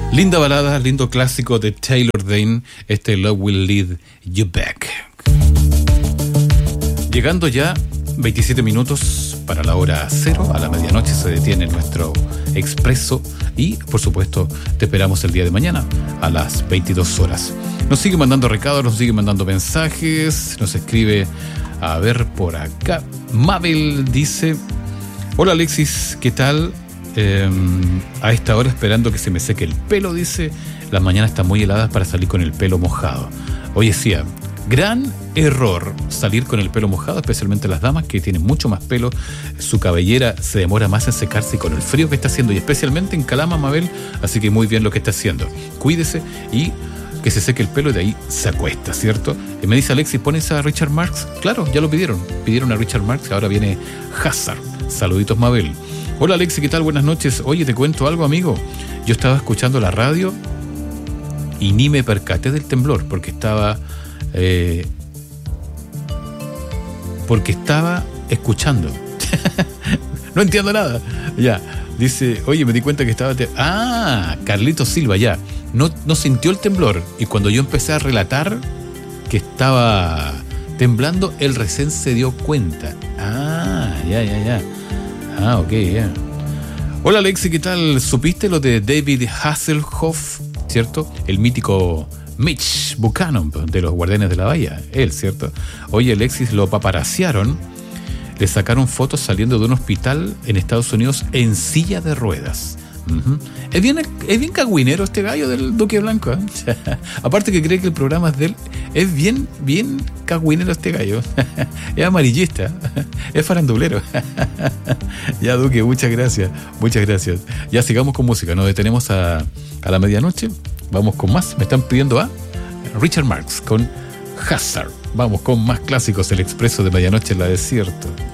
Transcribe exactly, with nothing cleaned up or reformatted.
Linda balada, lindo clásico de Taylor Dayne, este Love Will Lead You Back. Llegando ya veintisiete minutos para la hora cero, a la medianoche se detiene nuestro expreso y, por supuesto, te esperamos el día de mañana a las veintidós horas. Nos sigue mandando recados, nos sigue mandando mensajes, nos escribe, a ver, por acá. Mabel dice: hola Alexis, ¿qué tal? Eh, a esta hora esperando que se me seque el pelo, dice. Las mañanas están muy heladas para salir con el pelo mojado. Oye, sí, gran error salir con el pelo mojado, especialmente las damas que tienen mucho más pelo. Su cabellera se demora más en secarse con el frío que está haciendo, y especialmente en Calama, Mabel. Así que muy bien lo que está haciendo. Cuídese y que se seque el pelo y de ahí se acuesta, ¿cierto? Y me dice Alexis, ¿pones a Richard Marx? Claro, ya lo pidieron. Pidieron a Richard Marx, ahora viene Hazard. Saluditos, Mabel. Hola Alexis, ¿qué tal? Buenas noches. Oye, te cuento algo, amigo. Yo estaba escuchando la radio y ni me percaté del temblor porque estaba eh, porque estaba escuchando. No entiendo nada. Ya, dice, oye, me di cuenta que estaba... Te... Ah, Carlitos Silva, ya. No, no sintió el temblor y cuando yo empecé a relatar que estaba temblando, él recién se dio cuenta. Ah, ya, ya, ya. Ah, ok, ya. Yeah. Hola Alexi, ¿qué tal? ¿Supiste lo de David Hasselhoff, cierto? El mítico Mitch Buchanan de los Guardianes de la Bahía. Él, ¿cierto? Oye, Alexis, lo paparaciaron. Le sacaron fotos saliendo de un hospital en Estados Unidos en silla de ruedas. Uh-huh. Es bien, es bien cagüinero este gallo del Duque Blanco, ¿eh? Aparte que cree que el programa es de él. Es bien, bien cagüinero este gallo. Es amarillista. Es farandulero. Ya, Duque, muchas gracias. Muchas gracias. Ya sigamos con música. Nos detenemos a, a la medianoche. Vamos con más. Me están pidiendo a Richard Marx con Hazard. Vamos con más clásicos. El expreso de medianoche en la desierto.